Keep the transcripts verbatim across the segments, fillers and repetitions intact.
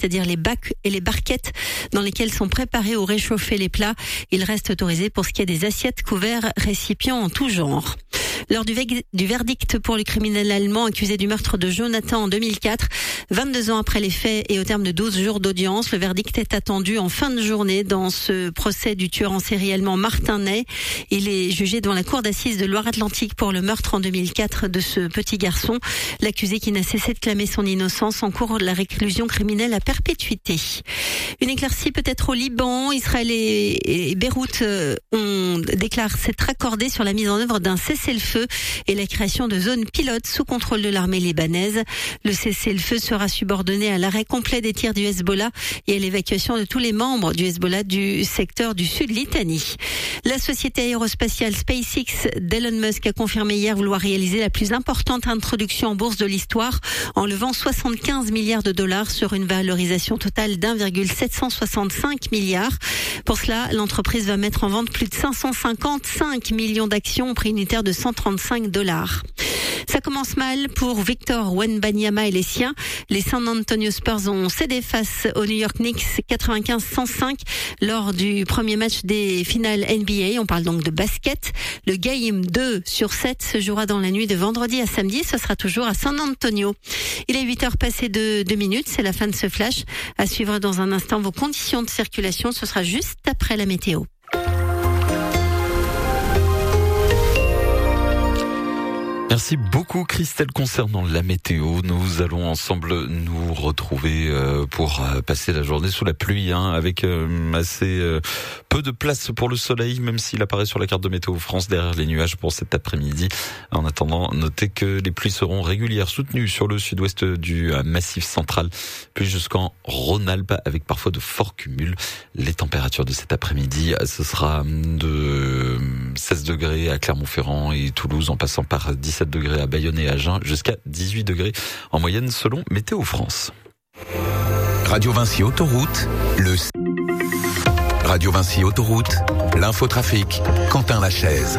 c'est-à-dire les bacs et les barquettes dans lesquelles sont préparés ou réchauffés les plats. Ils restent autorisés pour ce qui est des assiettes, couverts, récipients en tout genre. Lors du, ve- du verdict pour le criminel allemand accusé du meurtre de Jonathan en deux mille quatre, vingt-deux ans après les faits et au terme de douze jours d'audience, le verdict est attendu en fin de journée dans ce procès du tueur en série allemand Martin Ney. Il est jugé devant la cour d'assises de Loire-Atlantique pour le meurtre en deux mille quatre de ce petit garçon. L'accusé qui n'a cessé de clamer son innocence encourt la réclusion criminelle à perpétuité. Une éclaircie peut-être au Liban. Israël et, et Beyrouth euh, ont déclaré s'être accordés sur la mise en œuvre d'un cessez-le-feu et la création de zones pilotes sous contrôle de l'armée libanaise. Le cessez-le-feu sera subordonné à l'arrêt complet des tirs du Hezbollah et à l'évacuation de tous les membres du Hezbollah du secteur du sud Litanie. La société aérospatiale SpaceX d'Elon Musk a confirmé hier vouloir réaliser la plus importante introduction en bourse de l'histoire en levant soixante-quinze milliards de dollars sur une valorisation totale d'un virgule sept cent soixante-cinq milliards. Pour cela, l'entreprise va mettre en vente plus de cinq cent cinquante-cinq millions d'actions au prix unitaire de cent trente-cinq dollars. Ça commence mal pour Victor Wembanyama et les siens. Les San Antonio Spurs ont cédé face aux New York Knicks quatre-vingt-quinze à cent cinq lors du premier match des finales N B A. On parle donc de basket. Le game deux sur sept se jouera dans la nuit de vendredi à samedi. Ce sera toujours à San Antonio. Il est huit heures passées de deux minutes. C'est la fin de ce flash. À suivre dans un instant vos conditions de circulation. Ce sera juste après la météo. Merci beaucoup Christelle. Concernant la météo, nous allons ensemble nous retrouver euh, pour euh, passer la journée sous la pluie, hein, avec euh, assez euh, peu de place pour le soleil, même s'il apparaît sur la carte de Météo France derrière les nuages pour cet après-midi. En attendant, notez que les pluies seront régulières, soutenues sur le sud-ouest du euh, Massif central, puis jusqu'en Rhône-Alpes, avec parfois de forts cumuls. Les températures de cet après-midi, ce sera de seize degrés à Clermont-Ferrand et Toulouse, en passant par dix-sept degrés à Bayonne et Agen, jusqu'à dix-huit degrés en moyenne selon Météo France. Radio Vinci Autoroute, le Radio Vinci Autoroute, l'infotrafic, Quentin Lachaise.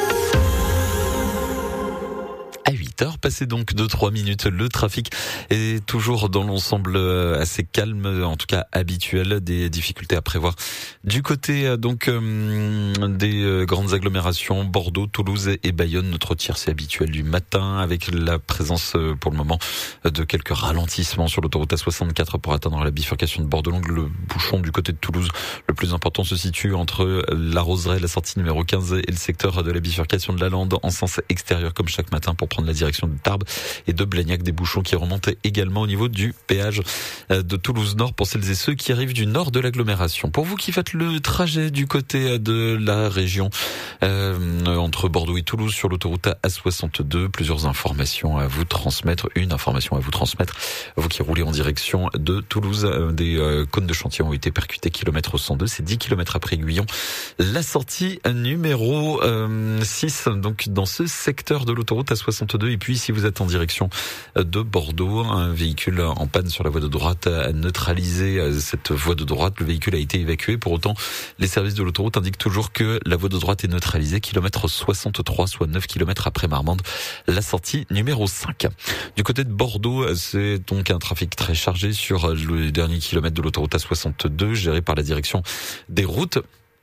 À huit heures, passé donc de trois minutes, le trafic est toujours dans l'ensemble assez calme, en tout cas habituel. Des difficultés à prévoir du côté donc euh, des grandes agglomérations, Bordeaux, Toulouse et Bayonne, notre tiercé habituel du matin, avec la présence pour le moment de quelques ralentissements sur l'autoroute A soixante-quatre pour atteindre la bifurcation de Bordeaux-Longue. Le bouchon du côté de Toulouse, le plus important, se situe entre la Roseraie, la sortie numéro quinze, et le secteur de la bifurcation de la Lande en sens extérieur, comme chaque matin, pour prendre la direction de Tarbes et de Blagnac. Des bouchons qui remontent également au niveau du péage de Toulouse Nord pour celles et ceux qui arrivent du nord de l'agglomération. Pour vous qui faites le trajet du côté de la région euh, entre Bordeaux et Toulouse sur l'autoroute A soixante-deux, plusieurs informations à vous transmettre. Une information à vous transmettre. Vous qui roulez en direction de Toulouse, euh, des euh, cônes de chantier ont été percutés kilomètre cent deux, c'est dix kilomètres après Guyon. La sortie numéro euh, six, donc dans ce secteur de l'autoroute A soixante-deux. Et puis si vous êtes en direction de Bordeaux, un véhicule en panne sur la voie de droite a neutralisé cette voie de droite. Le véhicule a été évacué. Pour autant, les services de l'autoroute indiquent toujours que la voie de droite est neutralisée, kilomètre soixante-trois, soit neuf kilomètres après Marmande, la sortie numéro cinq. Du côté de Bordeaux, c'est donc un trafic très chargé sur le dernier kilomètre de l'autoroute A soixante-deux, géré par la direction des routes.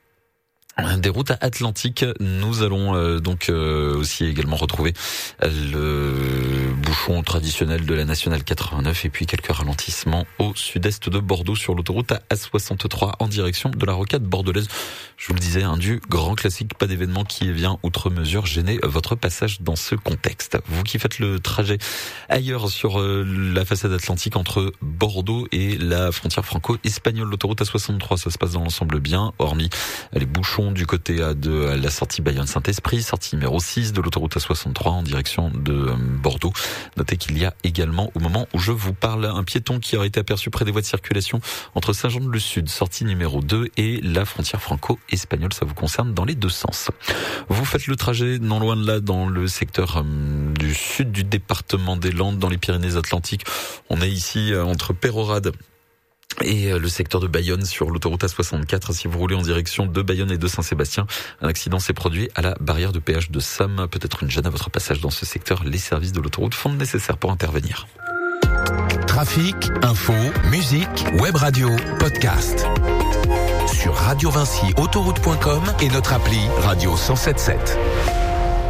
Des routes atlantiques. Nous allons euh, donc euh, aussi également retrouver le bouchon traditionnel de la nationale quatre-vingt-neuf et puis quelques ralentissements au sud-est de Bordeaux sur l'autoroute A soixante-trois en direction de la rocade bordelaise. Je vous le disais, un du grand classique, pas d'événement qui vient outre mesure gêner votre passage dans ce contexte. Vous qui faites le trajet ailleurs sur euh, la façade atlantique entre Bordeaux et la frontière franco-espagnole, l'autoroute A soixante-trois, ça se passe dans l'ensemble bien, hormis les bouchons du côté de la sortie Bayonne-Saint-Esprit, sortie numéro six de l'autoroute A soixante-trois en direction de Bordeaux. Notez qu'il y a également, au moment où je vous parle, un piéton qui aurait été aperçu près des voies de circulation entre Saint-Jean-de-le-Sud, sortie numéro deux, et la frontière franco-espagnole. Ça vous concerne dans les deux sens. Vous faites le trajet non loin de là, dans le secteur euh, du sud du département des Landes, dans les Pyrénées-Atlantiques. On est ici euh, entre Pérorade et le secteur de Bayonne sur l'autoroute A soixante-quatre. Si vous roulez en direction de Bayonne et de Saint-Sébastien, un accident s'est produit à la barrière de péage de Sam. Peut-être une gêne à votre passage dans ce secteur. Les services de l'autoroute font le nécessaire pour intervenir. Trafic, info, musique, web radio, podcast. Sur radio vinci autoroute point com et notre appli Radio cent soixante-sept.